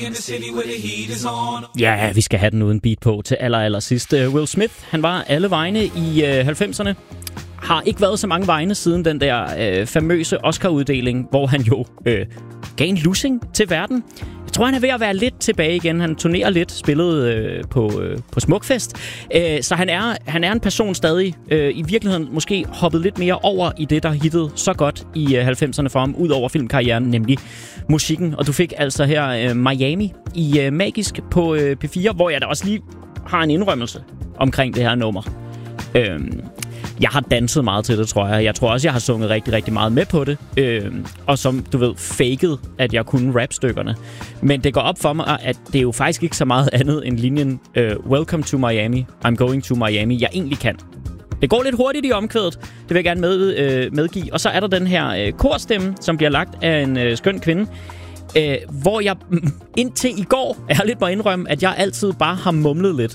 Ja, vi skal have den uden beat på til allersidst. Will Smith, han var alle vegne i 90'erne. Har ikke været så mange vegne siden den der famøse Oscar-uddeling, hvor han jo gav en lussing til verden. Jeg tror, han er ved at være lidt tilbage igen. Han turnerer lidt, spillede på Smukfest. Så han er en person stadig, i virkeligheden måske hoppet lidt mere over i det, der hittede så godt i 90'erne for ham, ud over filmkarrieren, nemlig musikken. Og du fik altså her Miami i Magisk på P4, hvor jeg da også lige har en indrømmelse omkring det her nummer. Jeg har danset meget til det, tror jeg. Jeg tror også, jeg har sunget rigtig, rigtig meget med på det. Og som du ved, faked, at jeg kunne rapstykkerne. Men det går op for mig, at det er jo faktisk ikke så meget andet end linjen Welcome to Miami, I'm going to Miami, jeg egentlig kan. Det går lidt hurtigt i omkvædet, det vil jeg gerne medgive. Og så er der den her korstemme, som bliver lagt af en skøn kvinde. Hvor jeg indtil i går ærligt må indrømme, at jeg altid bare har mumlet lidt.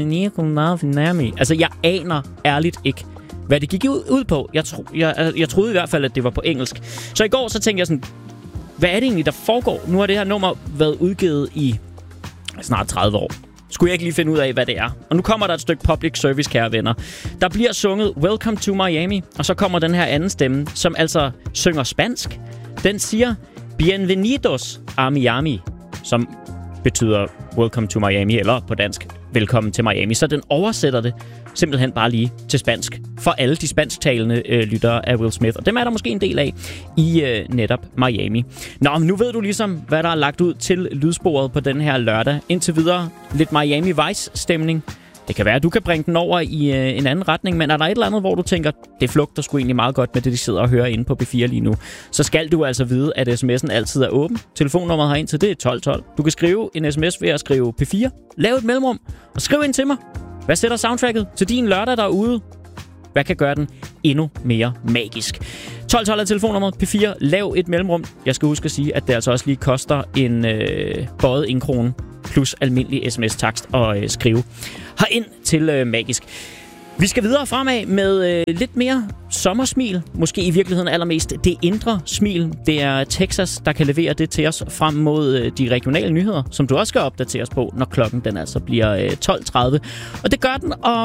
Altså, jeg aner ærligt ikke, hvad det gik ud på. Jeg troede i hvert fald, at det var på engelsk. Så i går så tænkte jeg sådan, hvad er det egentlig, der foregår? Nu har det her nummer været udgivet i snart 30 år. Skulle jeg ikke lige finde ud af, hvad det er? Og nu kommer der et stykke public service, kære venner. Der bliver sunget Welcome to Miami, og så kommer den her anden stemme, som altså synger spansk. Den siger Bienvenidos a Miami, som betyder Welcome to Miami, eller på dansk, Velkommen til Miami. Så den oversætter det simpelthen bare lige til spansk for alle de spansktalende lyttere af Will Smith. Og dem er der måske en del af i netop Miami. Nå, men nu ved du ligesom, hvad der er lagt ud til lydsporet på den her lørdag. Indtil videre lidt Miami Vice-stemning. Det kan være, at du kan bringe den over i en anden retning, men er der et eller andet, hvor du tænker, det flugter sgu egentlig meget godt med det, de sidder og hører inde på P4 lige nu, så skal du altså vide, at sms'en altid er åben. Telefonnummeret herind til det er 1212. Du kan skrive en sms ved at skrive P4, lav et mellemrum og skriv ind til mig. Hvad sætter soundtracket til din lørdag derude? Hvad kan gøre den endnu mere magisk? 1212 er telefonnummeret. P4, lav et mellemrum. Jeg skal huske at sige, at det altså også lige koster en bøjet 1 krone plus almindelig sms-takst at skrive herind til Magisk. Vi skal videre fremad med lidt mere sommersmil. Måske i virkeligheden allermest det indre smil. Det er Texas, der kan levere det til os frem mod de regionale nyheder, som du også skal opdateres på, når klokken den altså bliver 12.30. Og det gør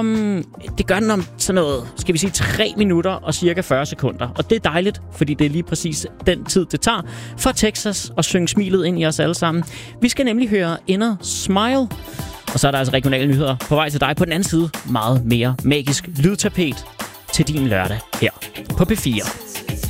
den om sådan noget, skal vi sige 3 minutter og cirka 40 sekunder. Og det er dejligt, fordi det er lige præcis den tid, det tager for Texas at synge smilet ind i os alle sammen. Vi skal nemlig høre Inner Smile. Og så er der altså regionale nyheder på vej til dig på den anden side. Meget mere magisk lydtapet til din lørdag her på P4.